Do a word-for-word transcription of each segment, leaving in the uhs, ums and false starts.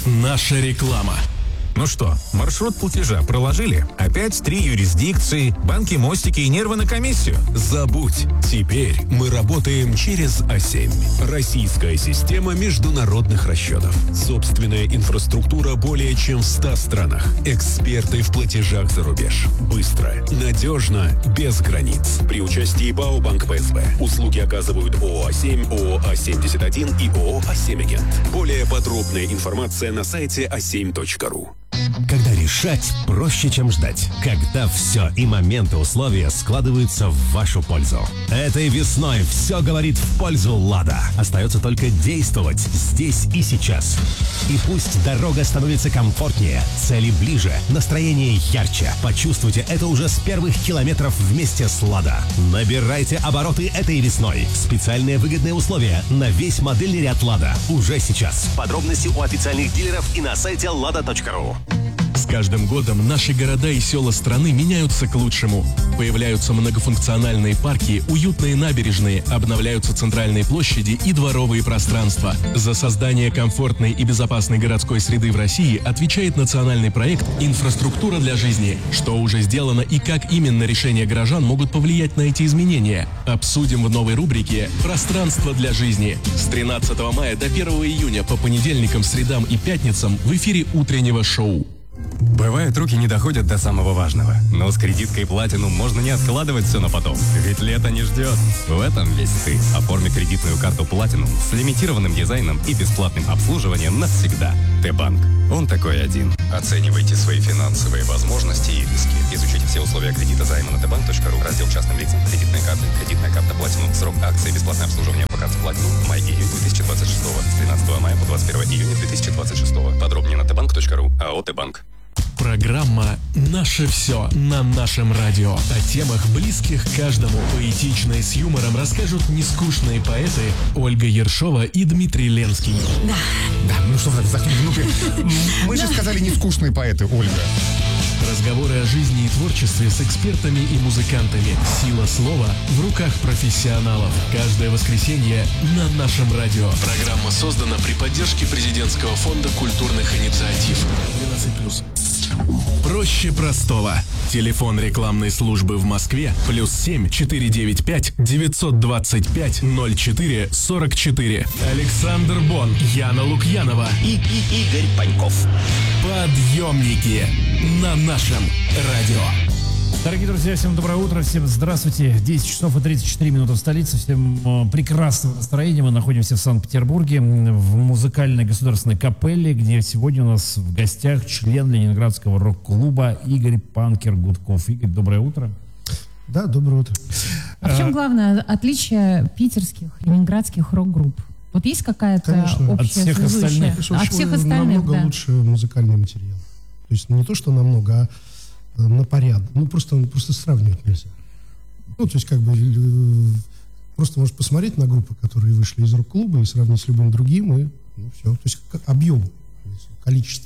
Наша реклама. Ну что, маршрут платежа проложили? Опять три юрисдикции, банки, мостики и нервы на комиссию? Забудь. Теперь мы работаем через А семь. Российская система международных расчетов. Собственная инфраструктура более чем в ста странах. Эксперты в платежах за рубеж. Быстро, надежно, без границ. При участии БАО Банк ПСБ. Услуги оказывают ООО А семь, ООО А семьдесят один и ООО А семь Агент. Более подробная информация на сайте а семь точка ру. Когда решать проще, чем ждать. Когда все и моменты условия складываются в вашу пользу. Этой весной все говорит в пользу «Лада». Остается только действовать здесь и сейчас. И пусть дорога становится комфортнее, цели ближе, настроение ярче. Почувствуйте это уже с первых километров вместе с «Лада». Набирайте обороты этой весной. Специальные выгодные условия на весь модельный ряд «Лада» уже сейчас. Подробности у официальных дилеров и на сайте лада точка ру. С каждым годом наши города и села страны меняются к лучшему. Появляются многофункциональные парки, уютные набережные, обновляются центральные площади и дворовые пространства. За создание комфортной и безопасной городской среды в России отвечает национальный проект «Инфраструктура для жизни». Что уже сделано и как именно решения горожан могут повлиять на эти изменения, обсудим в новой рубрике «Пространство для жизни». С тринадцатого мая до первого июня по понедельникам, средам и пятницам в эфире утреннего шоу. Бывает, руки не доходят до самого важного. Но с кредиткой Platinum можно не откладывать все на потом. Ведь лето не ждет. В этом весь ты. Оформи кредитную карту Platinum с лимитированным дизайном и бесплатным обслуживанием навсегда. Т-банк. Он такой один. Оценивайте свои финансовые возможности и риски. Изучите все условия кредита займа на тэ банк точка ру. Раздел частным лицам. Кредитные карты. Кредитная карта Platinum. Срок акции. Бесплатное обслуживание по карте Platinum. Май-июнь две тысячи двадцать шестого. С тринадцатого мая по двадцать первое июня две тысячи двадцать шестого. Подробнее на тэ банк точка ру. АО Т-банк. Программа «Наше все» на нашем радио. О темах, близких каждому. Поэтично и с юмором расскажут нескучные поэты Ольга Ершова и Дмитрий Ленский. Да. Да, ну что вы так, ну, мы же сказали нескучные поэты, Ольга. Разговоры о жизни и творчестве с экспертами и музыкантами. Сила слова в руках профессионалов. Каждое воскресенье на нашем радио. Программа создана при поддержке Президентского фонда культурных инициатив. двенадцать плюс. Проще простого. Телефон рекламной службы в Москве плюс семь четыре девять пять девятьсот двадцать пять ноль четыре сорок четыре. Александр Бон, Яна Лукьянова И, и Игорь Паньков. Подъемники на нашем радио. Дорогие друзья, всем доброе утро, всем здравствуйте. десять часов и тридцать четыре минуты в столице. Всем э, прекрасного настроения. Мы находимся в Санкт-Петербурге, в музыкальной государственной капелле, где сегодня у нас в гостях член Ленинградского рок-клуба Игорь Панкер Гудков. Игорь, доброе утро. Да, доброе утро. А в чем главное отличие питерских, ленинградских рок-групп? Вот есть какая-то Конечно. общая От всех связующая? остальных. От всех остальных, намного да. лучше музыкальный материал. То есть не то, что намного, а на порядок. Ну, просто, просто сравнивать нельзя. Ну, то есть, как бы, э, просто можешь посмотреть на группы, которые вышли из рок-клуба, и сравнить с любым другим, и ну, все. То есть, как объем, количество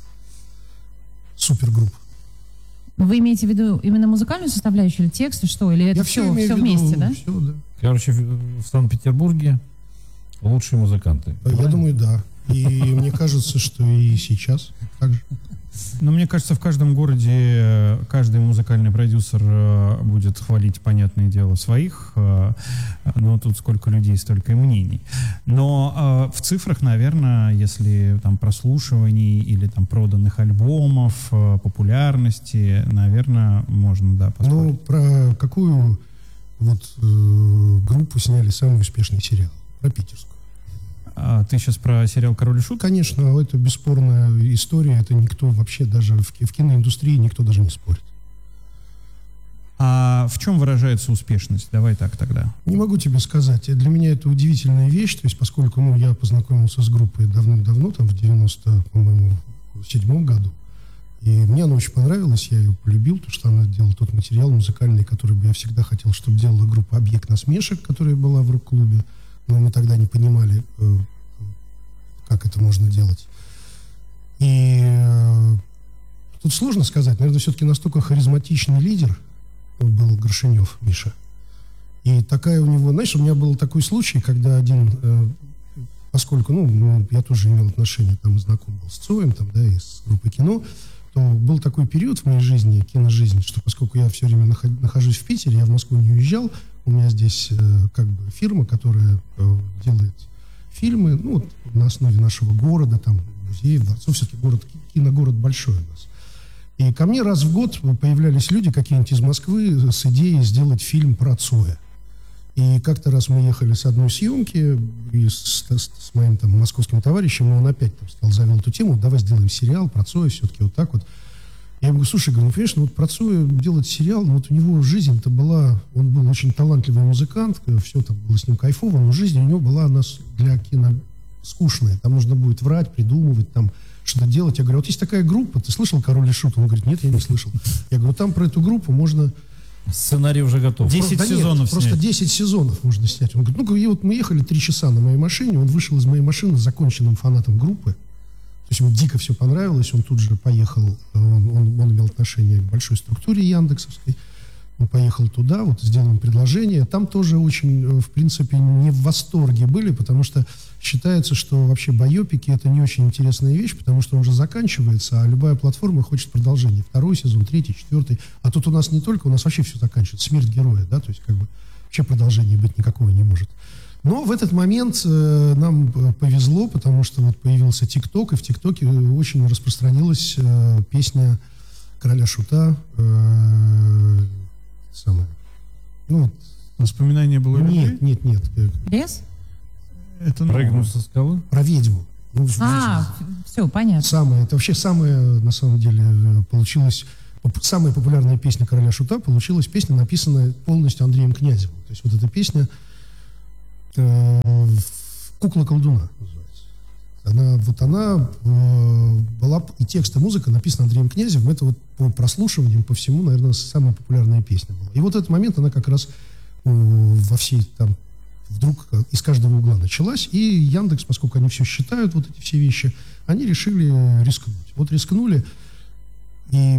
супергрупп. Вы имеете в виду именно музыкальную составляющую или тексты, что? Или это Я все, все, имею все в виду, вместе, да? Все, да. Короче, в в Санкт-Петербурге лучшие музыканты. Я Правильно? думаю, да. И мне кажется, что и сейчас так же. Ну, мне кажется, в каждом городе каждый музыкальный продюсер э, будет хвалить, понятное дело, своих, э, но тут сколько людей, столько и мнений. Но э, в цифрах, наверное, если там прослушиваний или там проданных альбомов, э, популярности, наверное, можно, да, поспорить. Ну, про какую вот э, группу сняли самый успешный сериал? Про питерскую. А ты сейчас про сериал «Король и Шут»? Конечно, это бесспорная история, это никто вообще даже в, в киноиндустрии никто даже не спорит. А в чем выражается успешность? Давай так тогда. Не могу тебе сказать. Для меня это удивительная вещь, то есть поскольку ну, я познакомился с группой давным-давно, там в девяносто, по-моему, седьмом году, и мне она очень понравилась, я ее полюбил, потому что она делала тот материал музыкальный, который бы я всегда хотел, чтобы делала группа «Объект насмешек», которая была в рок-клубе. Но мы тогда не понимали, как это можно делать. И тут сложно сказать. Наверное, все-таки настолько харизматичный лидер был Горшенев Миша. И такая у него... Знаешь, у меня был такой случай, когда один поскольку, ну, ну, я тоже имел отношение, там, и знаком был с Цоем, там, да, и с группой кино, то был такой период в моей жизни, киножизни, что поскольку я все время наход, нахожусь в Питере, я в Москву не уезжал, у меня здесь э, как бы фирма, которая э, делает фильмы, ну, вот, на основе нашего города, там, музеев, дворцов, все-таки город, киногород большой у нас. И ко мне раз в год появлялись люди какие-нибудь из Москвы с идеей сделать фильм про Цоя. И как-то раз мы ехали с одной съемки и с, с, с моим там московским товарищем, и он опять там стал, завел эту тему, давай сделаем сериал про Цоя, все-таки вот так вот. Я говорю, слушай, говорю, ну, понимаешь, ну, вот про Цоя делать сериал, ну, вот у него жизнь-то была, он был очень талантливый музыкант, все там было с ним кайфово, но жизнь у него была, она для кино скучная, там нужно будет врать, придумывать, там что-то делать. Я говорю, вот есть такая группа, ты слышал «Король и Шут»? Он говорит, нет, я не слышал. Я говорю, там про эту группу можно... Сценарий уже готов. десять да сезонов нет, снять. Просто десять сезонов можно снять. Он говорит, ну, и вот мы ехали три часа на моей машине, он вышел из моей машины законченным фанатом группы. То есть ему дико все понравилось, он тут же поехал, он, он, он имел отношение к большой структуре яндексовской, он поехал туда, вот сделал им предложение. Там тоже очень, в принципе, не в восторге были, потому что считается, что вообще байопики — это не очень интересная вещь, потому что он уже заканчивается, а любая платформа хочет продолжения. Второй сезон, третий, четвертый. А тут у нас не только, у нас вообще все заканчивается. Смерть героя, да, то есть как бы вообще продолжения быть никакого не может. Но в этот момент э, нам повезло, потому что вот появился ТикТок, и в ТикТоке очень распространилась э, песня «Короля Шута». Э, самое. Ну, Воспоминания было нет, нет, нет. Лес? Это Прыгнул со скалы? Про ведьму. Ну, А, все, понятно. самое, это вообще самое, на самом деле, получилось... Самая популярная песня «Короля Шута» получилась песня, написанная полностью Андреем Князевым. То есть вот эта песня э, «Кукла-колдуна» называется. Она, вот она э, была, и текст, и музыка написана Андреем Князевым. Это вот по прослушиваниям, по всему, наверное, самая популярная песня была. И вот этот момент, она как раз э, во всей там вдруг из каждого угла началась. И Яндекс, поскольку они все считают, вот эти все вещи, они решили рискнуть. Вот рискнули, и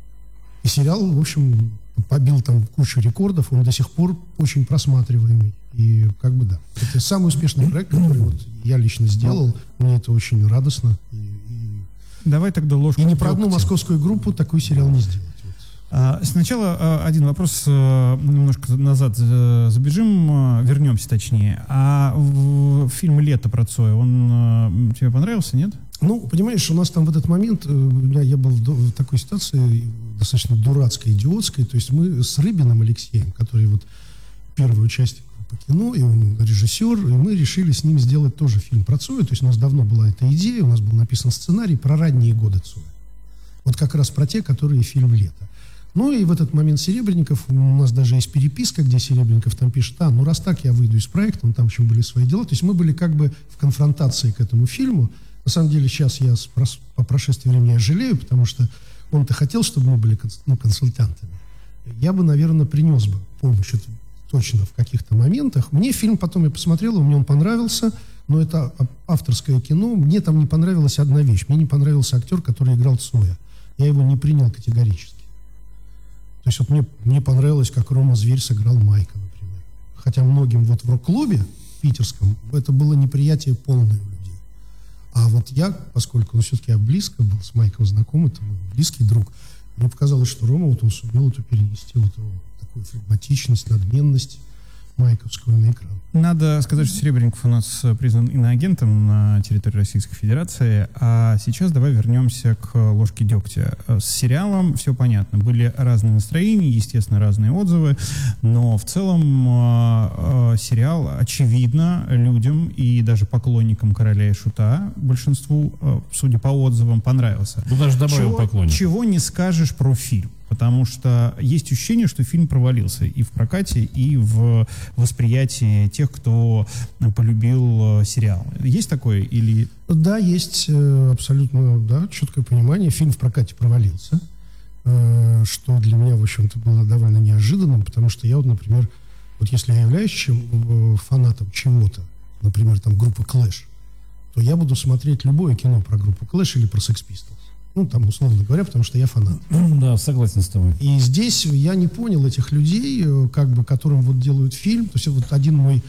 И сериал, в общем, побил там кучу рекордов, он до сих пор очень просматриваемый. И как бы да. Это самый успешный проект, который вот я лично сделал. Мне это очень радостно. И, и, Давай тогда ложку и ни про одну дегтя. московскую группу такой сериал не сделать. Вот. А, Сначала а, один вопрос, а, немножко назад а, забежим, а, вернемся точнее. А в- фильм «Лето» про Цоя, он а, тебе понравился, нет? Ну, понимаешь, у нас там в этот момент, э, у меня- я был в, до- в такой ситуации достаточно дурацкой, идиотской. То есть мы с Рыбиным Алексеем, который вот первый участник по кино, и он режиссер, и мы решили с ним сделать тоже фильм про Цоя. То есть у нас давно была эта идея, у нас был написан сценарий про ранние годы Цоя. Вот как раз про те, которые фильм «Лето». Ну и в этот момент Серебренников, у нас даже есть переписка, где Серебренников там пишет, а, ну раз так, я выйду из проекта, ну там в общем были свои дела. То есть мы были как бы в конфронтации к этому фильму. На самом деле сейчас я с- прос- по прошествии времени я жалею, потому что он-то хотел, чтобы мы были конс- ну, консультантами. Я бы, наверное, принес бы помощь вот точно в каких-то моментах. Мне фильм потом я посмотрел, мне он понравился, но это а- авторское кино. Мне там не понравилась одна вещь. Мне не понравился актер, который играл Цоя. Я его не принял категорически. То есть вот мне, мне понравилось, как Рома Зверь сыграл Майка, например. Хотя многим вот в рок-клубе питерском это было неприятие полное у людей. А вот я, поскольку ну, все-таки я близко был с Майком знаком, это мой близкий друг, мне показалось, что Рома вот он сумел эту перенести вот эту, такую флегматичность, надменность майковскую на экран. Надо сказать, что Серебренников у нас признан иноагентом на территории Российской Федерации. А сейчас давай вернемся к ложке дегтя. С сериалом все понятно. Были разные настроения, естественно, разные отзывы. Но в целом э, э, сериал, очевидно, людям и даже поклонникам «Короля и Шута», большинству, э, судя по отзывам, понравился. Ну, даже добавил Чего, поклонников. чего не скажешь про фильм. Потому что есть ощущение, что фильм провалился и в прокате, и в восприятии тех, кто полюбил э, сериал. Есть такое или... Да, есть э, абсолютно, да, четкое понимание. Фильм в прокате провалился, э, что для меня, в общем-то, было довольно неожиданным, потому что я вот, например, вот если я являюсь чем, э, фанатом чего-то, например, там группы Clash, то я буду смотреть любое кино про группу Clash или про Sex Pistols. Ну, там, условно говоря, потому что я фанат. Да, согласен с тобой. И здесь я не понял этих людей, э, как бы, которым вот делают фильм. То есть вот один мой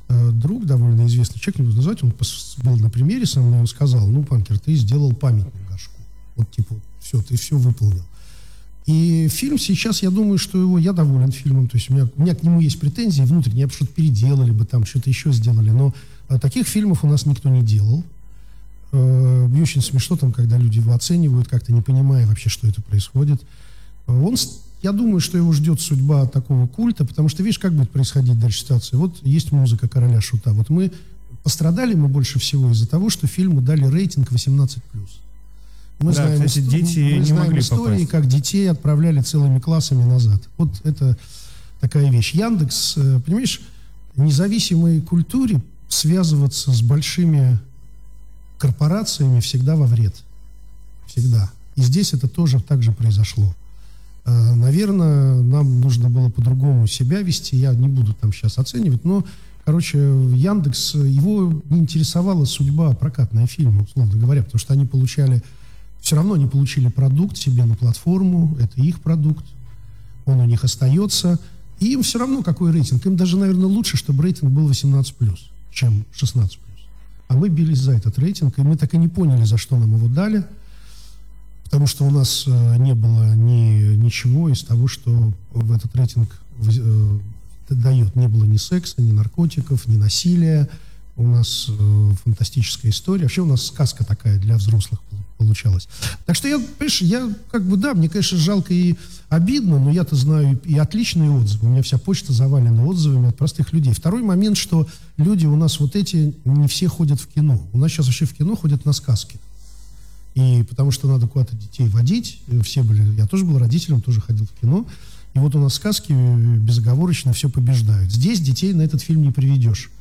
э, друг, довольно известный человек, не буду называть, он пос- был на примере со мной, он сказал: ну, Панкер, ты сделал памятник Горшку. Вот типа, все, ты все выполнил. И фильм сейчас, я думаю, что его, я доволен фильмом, то есть у меня, у меня к нему есть претензии внутренние, я бы что-то переделали бы, там что-то еще сделали, но а, таких фильмов у нас никто не делал. Э, и очень смешно там, когда люди его оценивают, как-то не понимая вообще, что это происходит. Он, я думаю, что его ждет судьба такого культа, потому что, видишь, как будет происходить дальше ситуация. Вот есть музыка «Короля Шута». Вот мы пострадали мы больше всего из-за того, что фильму дали рейтинг восемнадцать плюс. Мы Да, знаем, кстати, исто- дети мы не знаем могли истории, попасть. как детей отправляли целыми классами назад. Вот это такая вещь. Яндекс, э, понимаешь, независимой культуре связываться с большими корпорациями всегда во вред. Всегда. И здесь это тоже так же произошло. Э, Наверное, нам нужно было по-другому себя вести. Я не буду там сейчас оценивать, но, короче, Яндекс, его не интересовала судьба прокатная фильма, условно говоря, потому что они получали, все равно они получили продукт себе на платформу, это их продукт, он у них остается, и им все равно какой рейтинг. Им даже, наверное, лучше, чтобы рейтинг был восемнадцать плюс, чем шестнадцать плюс. А мы бились за этот рейтинг, и мы так и не поняли, за что нам его дали, потому что у нас э, не было ни, ничего из того, что в этот рейтинг э, дает. Не было ни секса, ни наркотиков, ни насилия. У нас э, фантастическая история. Вообще у нас сказка такая для взрослых получалась. Так что я, понимаешь, я как бы, да, мне, конечно, жалко и обидно, но я-то знаю и отличные отзывы. У меня вся почта завалена отзывами от простых людей. Второй момент, что люди у нас вот эти, не все ходят в кино. У нас сейчас вообще в кино ходят на сказки. И потому что надо куда-то детей водить. Все были, я тоже был родителем, тоже ходил в кино. И вот у нас сказки безоговорочно все побеждают. Здесь детей на этот фильм не приведешь.